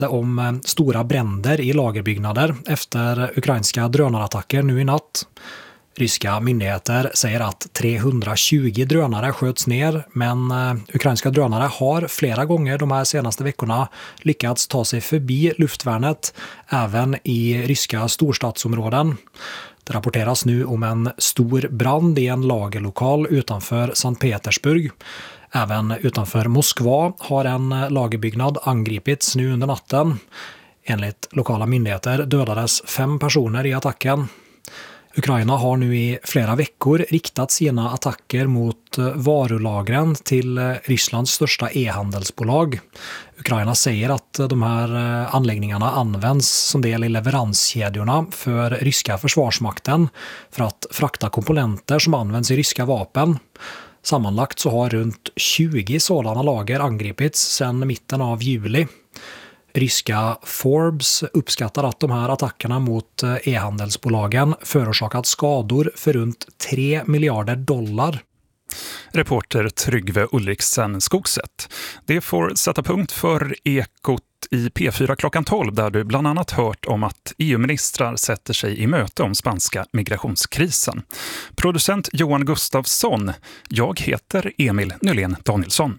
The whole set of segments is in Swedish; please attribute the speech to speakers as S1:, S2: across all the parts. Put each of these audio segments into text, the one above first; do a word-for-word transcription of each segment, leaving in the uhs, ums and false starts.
S1: om stora bränder i lagerbyggnader efter ukrainska drönarattacker nu i natt. Ryska myndigheter säger att trehundratjugo drönare sköts ner, men ukrainska drönare har flera gånger de här senaste veckorna lyckats ta sig förbi luftvärnet även i ryska storstadsområden. Det rapporteras nu om en stor brand i en lagerlokal utanför Sankt Petersburg. Även utanför Moskva har en lagerbyggnad angripits nu under natten. Enligt lokala myndigheter dödades fem personer i attacken. Ukraina har nu i flera veckor riktat sina attacker mot varulagren till Rysslands största e-handelsbolag. Ukraina säger att de här anläggningarna används som del i leveranskedjorna för ryska försvarsmakten för att frakta komponenter som används i ryska vapen. Sammanlagt så har runt tjugo sådana lager angripits sedan mitten av juli. Ryska Forbes uppskattar att de här attackerna mot e-handelsbolagen förorsakat skador för runt tre miljarder dollar.
S2: Reporter Tryggve Ulriksen Skogset. Det får sätta punkt för Ekot i P fyra klockan tolv, där du bland annat hört om att E U-ministrar sätter sig i möte om spanska migrationskrisen. Producent Johan Gustafsson. Jag heter Emil Nylén Danielsson.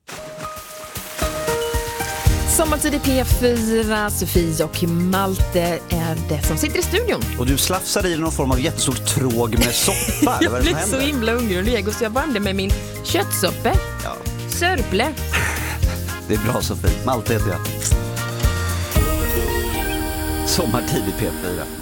S3: Sommartid i P fyra, Sofie och Malte är det som sitter i studion.
S4: Och du slafsar i någon form av jättestor tråg med soppa.
S3: Jag blir så himla hungrig och lego så jag värmde med min köttsoppe.
S4: Ja.
S3: Sörple.
S4: Det är bra, Sofie. Malte heter jag. Sommartid i P fyra.